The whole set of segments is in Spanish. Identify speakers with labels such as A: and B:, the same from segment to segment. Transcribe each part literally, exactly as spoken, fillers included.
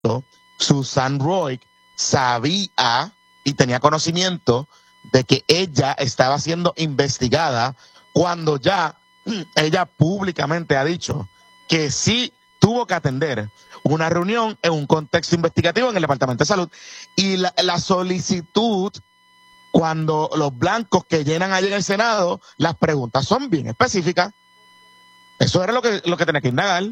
A: tanto, Susan Roy sabía y tenía conocimiento de que ella estaba siendo investigada cuando ya ella públicamente ha dicho que sí tuvo que atender una reunión en un contexto investigativo en el Departamento de Salud. Y la, la solicitud, cuando los blancos que llenan allí en el Senado, las preguntas son bien específicas. Eso era lo que, lo que tenía que indagar.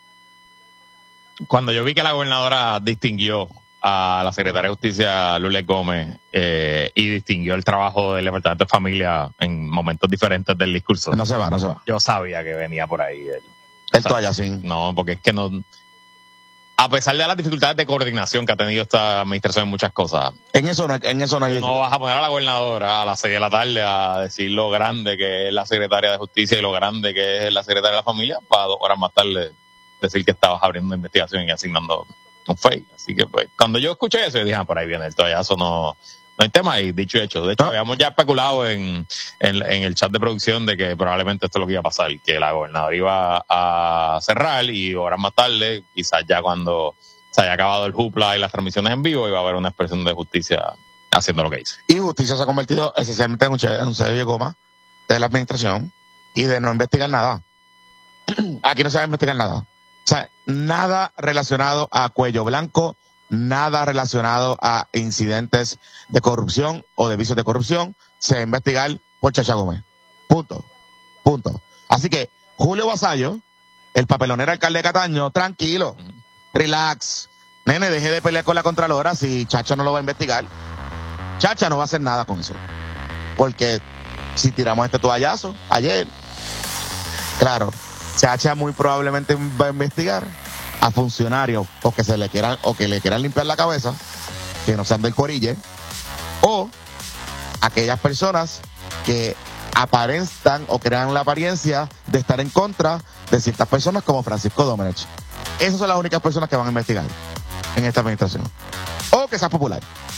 B: Cuando yo vi que la gobernadora distinguió a la secretaria de Justicia, Lourdes Gómez, eh, y distinguió el trabajo del Departamento de Familia en momentos diferentes del discurso.
A: No se va, no se va.
B: Yo sabía que venía por ahí. El,
A: el toallacín.
B: No, porque es que no... A pesar de las dificultades de coordinación que ha tenido esta administración en muchas cosas.
A: En eso no, en eso no hay...
B: No vas a poner a la gobernadora a las seis de la tarde a decir lo grande que es la secretaria de Justicia y lo grande que es la secretaria de la Familia para dos horas más tarde decir que estabas abriendo una investigación y asignando un fake. Así que pues cuando yo escuché eso, yo dije, ah, por ahí viene el toallazo, no... No hay tema, y dicho y hecho. De hecho, ¿no? Habíamos ya especulado en, en, en el chat de producción de que probablemente esto es lo que iba a pasar, que la gobernadora iba a cerrar y horas más tarde, quizás ya cuando se haya acabado el hoopla y las transmisiones en vivo, iba a haber una expresión de justicia haciendo lo que hizo.
A: Y justicia se ha convertido esencialmente en un, en un sello de goma de la administración y de no investigar nada. Aquí no se va a investigar nada. O sea, nada relacionado a cuello blanco, nada relacionado a incidentes de corrupción o de vicios de corrupción, se va a investigar por Chacha Gómez. Punto. Punto. Así que, Julio Vasallo, el papelonero alcalde de Cataño, tranquilo, relax. Nene, deje de pelear con la Contralora si Chacha no lo va a investigar. Chacha no va a hacer nada con eso. Porque si tiramos este toallazo ayer, claro, Chacha muy probablemente va a investigar a funcionarios o que se le quieran o que le quieran limpiar la cabeza, que no sean del corille, o aquellas personas que aparentan o crean la apariencia de estar en contra de ciertas personas como Francisco Domenech. Esas son las únicas personas que van a investigar en esta administración. O que sea popular.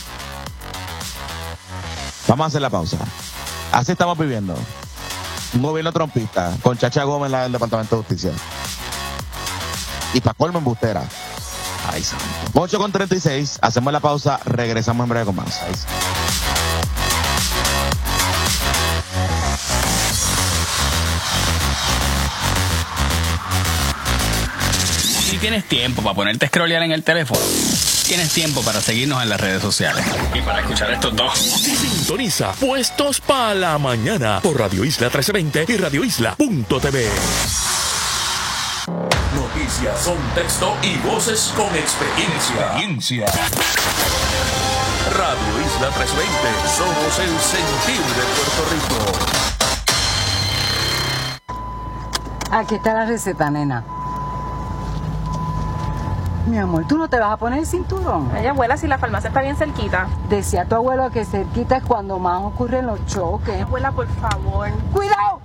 A: Vamos a hacer la pausa. Así estamos viviendo un gobierno trompista con Chacha Gómez en el Departamento de Justicia. Y para colmo embustera. Ay, santo. ocho con treinta y seis, hacemos la pausa, regresamos en breve con más. Ay,
C: si tienes tiempo para ponerte a scrollear en el teléfono, tienes tiempo para seguirnos en las redes sociales. Y para escuchar estos dos.
D: Sintoniza Puestos para la Mañana por Radio Isla trece veinte y radio isla punto t v. Noticias son texto y voces con experiencia. experiencia. Radio Isla trescientos veinte, somos el sentir de Puerto
E: Rico. Aquí está la receta, nena. Mi amor, ¿tú no te vas a poner el cinturón?
F: Ay, abuela, si la farmacia está bien cerquita.
E: Decía tu abuelo que cerquita es cuando más ocurren los choques.
F: Ay, abuela, por favor.
E: ¡Cuidado!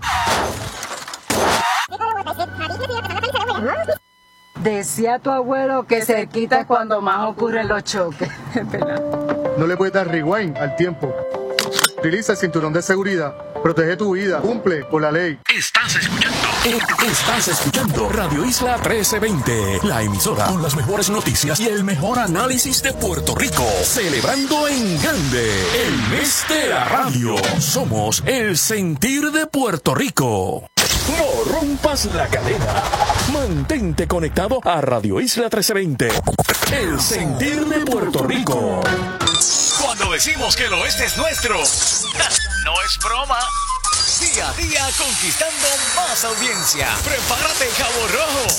E: Decía tu abuelo que cerquita es cuando más ocurren los choques.
G: No le puedes dar rewind al tiempo. Utiliza el cinturón de seguridad. Protege tu vida. Cumple con la ley.
D: Estás escuchando. Estás escuchando Radio Isla trece veinte, la emisora con las mejores noticias y el mejor análisis de Puerto Rico. Celebrando en grande el mes de la radio. Somos el sentir de Puerto Rico. No rompas la cadena. Mantente conectado a Radio Isla trece veinte. El sentir de Puerto Rico. Cuando decimos que el oeste es nuestro, no es broma. Día a día conquistando más audiencia. Prepárate, Cabo Rojo.